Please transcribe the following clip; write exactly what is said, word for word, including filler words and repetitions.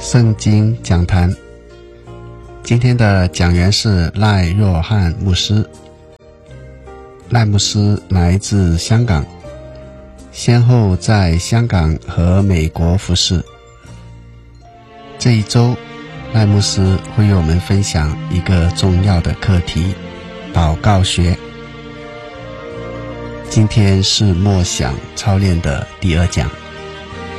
圣经讲坛。今天的讲员是赖若汉牧师。赖牧师来自香港，先后在香港和美国服侍。这一周，赖牧师会与我们分享一个重要的课题——祷告学。今天是默想操练的第二讲。